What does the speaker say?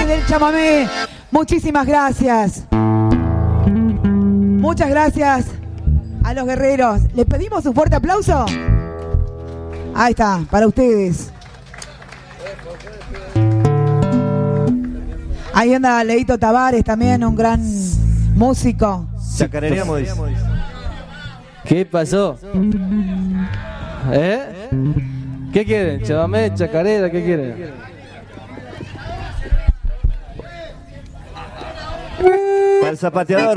del chamamé. Muchísimas gracias. Muchas gracias a los guerreros. ¿Les pedimos un fuerte aplauso? Ahí está, para ustedes. Ahí anda Leito Tavares, también un gran músico. Chacareríamos, dice. ¿Qué pasó? ¿Qué quieren? ¿Chamamé, chacarera? ¿Qué quieren? Para el zapateador.